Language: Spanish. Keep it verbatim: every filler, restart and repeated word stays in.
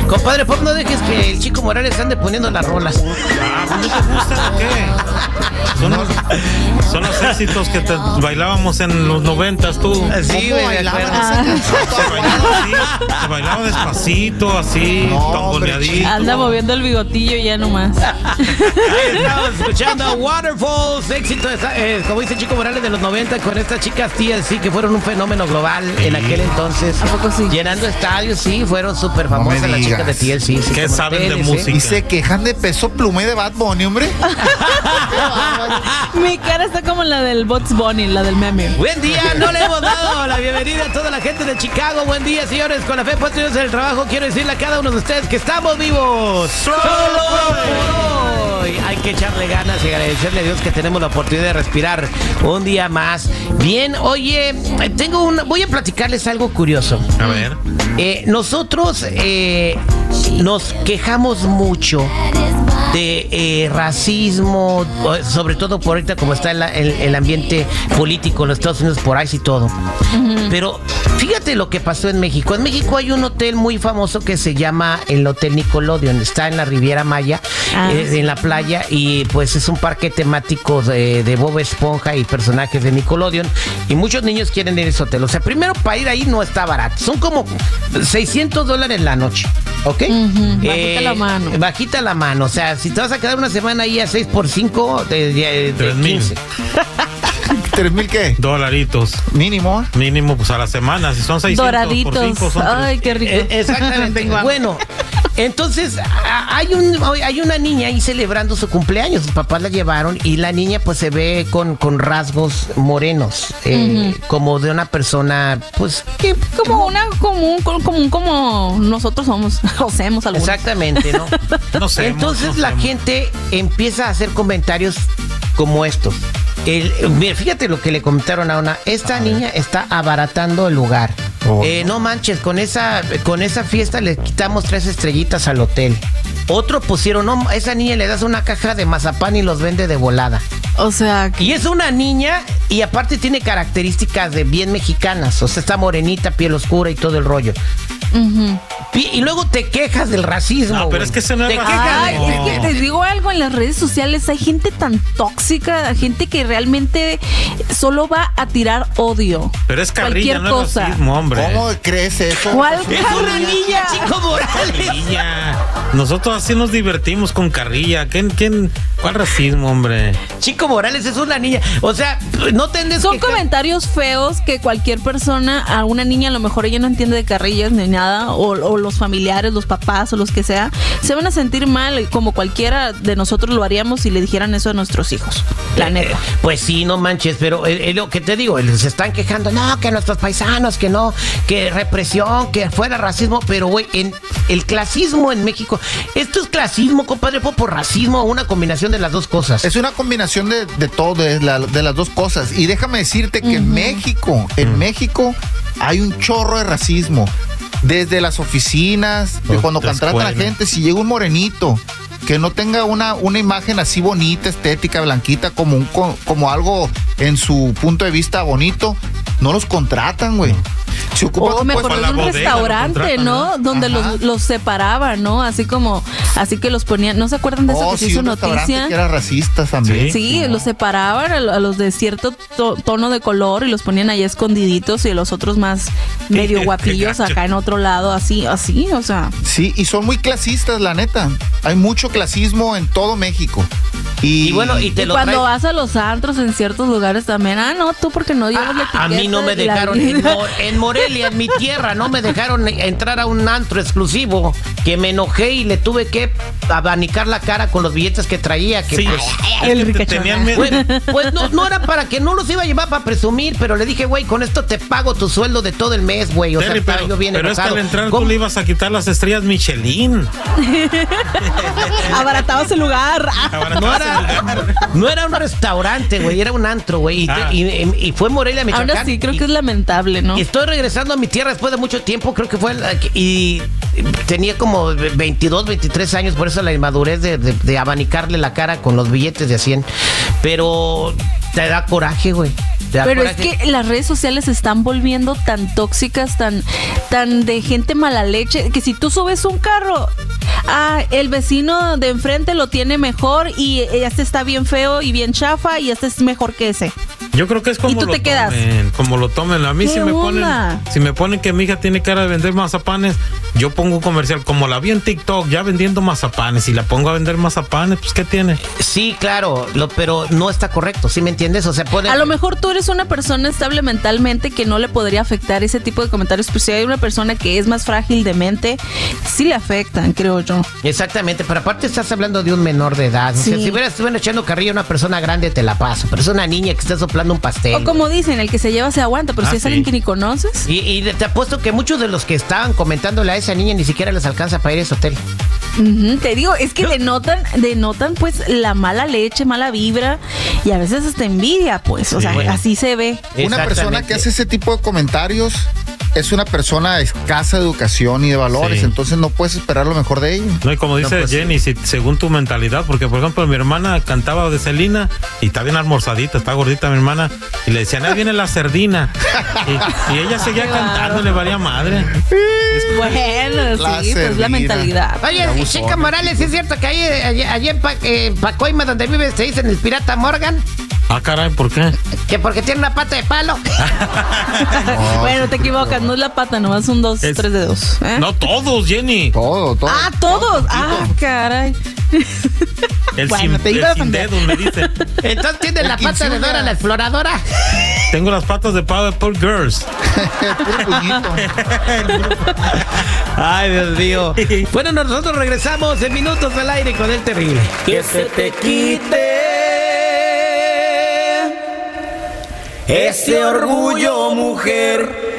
Compadre Pop, no dejes que el Chico Morales ande poniendo las rolas. Ah, ¿no te gusta o qué? Son los, son los éxitos que te bailábamos en los noventas, tú. Sí, güey, bailaban me esa acuerdo. canción? Se bailaba así, se bailaba despacito, así, No, tamboneadito. Anda moviendo el bigotillo ya nomás. Ahí estamos escuchando a Waterfalls, éxito, de, eh, como dice Chico Morales, de los noventa, con estas chicas T L C, que fueron un fenómeno global Sí. en aquel entonces. ¿A poco sí? Llenando estadios, sí, fueron súper No famosas me las chicas de digas. T L C. Sí, ¿Qué como saben de T L C. música? Y se quejan de Peso Pluma y de Bad Bunny, hombre. Mi cara está como la del Bugs Bunny, la del meme. Buen día, no le hemos dado la bienvenida a toda la gente de Chicago. Buen día, señores. Con la fe puesta en el trabajo, quiero decirle a cada uno de ustedes que estamos vivos. Solo por hoy. Hay que echarle ganas y agradecerle a Dios que tenemos la oportunidad de respirar un día más. Bien, oye, tengo una, voy a platicarles algo curioso. A ver. Eh, nosotros eh, nos quejamos mucho de eh, racismo, sobre todo por ahorita como está el, el, el ambiente político en los Estados Unidos, por ahí y todo. Uh-huh. Pero fíjate lo que pasó en México. En México hay un hotel muy famoso que se llama el Hotel Nickelodeon. Está en la Riviera Maya, ah, eh, sí. en la playa, y pues es un parque temático de, de Bob Esponja y personajes de Nickelodeon. Y muchos niños quieren ir a ese hotel. O sea, primero para ir ahí no está barato. Son como seiscientos dólares la noche. ¿Ok? Uh-huh. eh, bajita la mano. Bajita la mano. O sea, si te vas a quedar una semana ahí a seis por cinco, de, de, de quince. ¿Tres mil qué? Dolaritos. Mínimo. Mínimo, pues a la semana. Si son seiscientos Doraditos. por cinco, son Ay, qué rico. Eh, exactamente. Bueno, entonces a, hay, un, hay una niña ahí celebrando su cumpleaños. Sus papás la llevaron y la niña pues se ve con, con rasgos morenos. Eh, uh-huh. Como de una persona, pues... que Como una común, común como nosotros somos, o seamos algunos. Exactamente, ¿no? No sé. Entonces no la semos. gente empieza a hacer comentarios como estos. El, mira, fíjate lo que le comentaron a una. Esta a niña ver. está abaratando el lugar. Oh, eh, no. no manches, con esa, con esa fiesta le quitamos tres estrellitas al hotel. Otro pusieron, no, a esa niña le das una caja de mazapán y los vende de volada. O sea... Y es una niña y aparte tiene características de bien mexicanas. O sea, está morenita, piel oscura y todo el rollo. Uh-huh. Y luego te quejas del racismo. No, pero wey. es que se no es te racismo. Ay, de... es que te digo algo, en las redes sociales hay gente tan tóxica, gente que realmente solo va a tirar odio. Pero es carrilla, cualquier no cosa. es racismo, hombre. ¿Cómo crees eso? ¿Cuál Es una niña, Chico Morales. Carrilla. Nosotros así nos divertimos con carrilla. ¿Quién, quién? ¿Cuál racismo, hombre? Chico Morales es una niña. O sea, no tenés Son que... comentarios feos que cualquier persona, a una niña a lo mejor ella no entiende de carrillas ni nada, o, o los familiares, los papás o los que sea, se van a sentir mal, como cualquiera de nosotros lo haríamos si le dijeran eso a nuestros hijos. La eh, neta. Pues sí, no manches, pero eh, eh, lo que te digo, se están quejando, no, que nuestros paisanos, que no, que represión, que fuera racismo, pero güey, en el clasismo en México, esto es clasismo, compadre, fue por racismo, una combinación de las dos cosas. Es una combinación de, de todo, de, la, de las dos cosas. Y déjame decirte que Uh-huh. en México, en uh-huh. México hay un chorro de racismo. Desde las oficinas, de cuando contratan a la gente, si llega un morenito que no tenga una, una imagen así bonita, estética, blanquita, como, un, como algo en su punto de vista bonito, no los contratan, güey. Se ocupa, o me pues, acuerdo de un bodega, restaurante, ¿no? ¿no? Donde los, los separaban, ¿no? Así como, así que los ponían, ¿no se acuerdan de eso oh, que se sí, hizo un noticia? Que era racista también. Sí, sí, los separaban a, a los de cierto to, tono de color y los ponían ahí escondiditos y los otros más medio guapillos acá en otro lado, así, así, o sea. Sí, y son muy clasistas, la neta. Hay mucho clasismo en todo México. Y, y bueno, y te y lo cuando trae... vas a los antros en ciertos lugares también, ah, no, tú porque no llevas la etiqueta. A mí no me dejaron, en, Mo- en Morelia, en mi tierra, no me dejaron entrar a un antro exclusivo, que me enojé y le tuve que abanicar la cara con los billetes que traía. Que sí, pues, el es que te tenían miedo. Pues, pues no, no era para que no los iba a llevar para presumir, pero le dije, güey, con esto te pago tu sueldo de todo el mes, güey. O Terry, sea, pero, yo bien pero es que enojado. al entrar ¿Cómo? tú le ibas a quitar las estrellas Michelin. Abaratabas el lugar. No era, no era un restaurante, güey, era un antro, güey. Y, Ah. y, y, y fue Morelia, Michoacán. Ahora sí, creo y, que es lamentable, ¿no? Y estoy regresando a mi tierra después de mucho tiempo, creo que fue, la, y tenía como veintidós, veintitrés años, por eso la inmadurez de, de, de abanicarle la cara con los billetes de cien. Pero te da coraje, güey. Pero es que las redes sociales se están volviendo tan tóxicas, tan, tan de gente mala leche, que si tú subes un carro, ah, el vecino de enfrente lo tiene mejor y este está bien feo y bien chafa y este es mejor que ese. Yo creo que es como ¿Y tú lo te quedas? tomen, como lo tomen. A mí si me ponen, onda? si me ponen que mi hija tiene cara de vender mazapanes, yo pongo un comercial, como la vi en TikTok, ya vendiendo mazapanes, y la pongo a vender mazapanes, pues ¿qué tiene? Sí, claro, lo, pero no está correcto, ¿sí me entiendes? O sea, puede... A lo mejor tú eres una persona estable mentalmente que no le podría afectar ese tipo de comentarios, pero si hay una persona que es más frágil de mente, sí le afectan, creo yo. Exactamente, pero aparte estás hablando de un menor de edad. Sí. O sea, si hubieras estuvieran echando carrilla a una persona grande, te la paso, pero es una niña que está soplando un pastel. O como dicen, el que se lleva se aguanta, pero Ah, si es sí. alguien que ni conoces. Y, y te apuesto que muchos de los que estaban comentándole a esa niña ni siquiera les alcanza para ir a ese hotel. Ujú, te digo, es que denotan, denotan pues la mala leche, mala vibra y a veces hasta envidia, pues, o Sí. sea, así se ve. Una persona Exactamente. que hace ese tipo de comentarios es una persona de escasa educación y de valores, Sí. entonces no puedes esperar lo mejor de ella. No, y como dice pues, Jenny, si, según tu mentalidad, porque por ejemplo mi hermana cantaba de Celina y está bien almorzadita, está gordita mi hermana, y le decían, ahí viene la sardina. Y, y ella seguía Claro. cantando, le valía madre. Bueno, La sí, pues la servida. mentalidad. Oye, Abusona. Chica Morales, ¿es cierto que ahí, allí, allí en Pa- eh, Pacoima, donde vives, te dicen el pirata Morgan? Ah, caray, ¿por qué? Que porque tiene una pata de palo. Bueno, te equivocas, no es la pata, nomás son dos, Es- tres dedos. ¿eh? No todos, Jenny. Todo, todo. Ah, todos. Ah, caray. El, Bueno, sin, te iba el a sin defender. dedos me dice. Entonces tiene la pata de Dora la exploradora. Tengo las patas de Powerpuff Girls. Puro puñito. Ay, Dios mío. Bueno, nosotros regresamos en Minutos al Aire con El Terrible. Que se te quite ese orgullo, mujer.